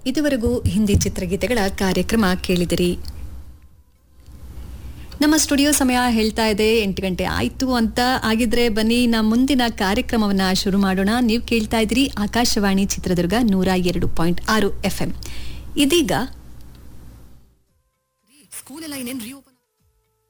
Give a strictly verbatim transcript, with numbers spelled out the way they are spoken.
ಇದುವರೆಗೂ ಹಿಂದಿ ಚಿತ್ರಗೀತೆಗಳ ಕಾರ್ಯಕ್ರಮ ಕೇಳಿದಿರಿ. ನಮ್ಮ ಸ್ಟುಡಿಯೋ ಸಮಯ ಹೇಳ್ತಾ ಇದೆ ಎಂಟು ಗಂಟೆ ಆಯ್ತು ಅಂತ. ಆಗಿದ್ರೆ ಬನ್ನಿ ನಮ್ಮ ಮುಂದಿನ ಕಾರ್ಯಕ್ರಮವನ್ನ ಶುರು ಮಾಡೋಣ. ನೀವು ಕೇಳ್ತಾ ಇದ್ದೀರಿ ಆಕಾಶವಾಣಿ ಚಿತ್ರದುರ್ಗ ನೂರ ಎರಡು ಪಾಯಿಂಟ್ ಆರು ಎಫ್ ಎಂ. ಇದೀಗ ಸ್ಕೂಲ್ ಎಲ್ಲ ಇನ್ನೇನು